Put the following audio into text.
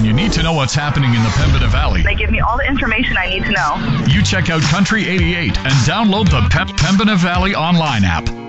you need to know what's happening in the Pembina Valley, They give me all the information I need to know. you check out Country 88 and download the Pembina Valley online app.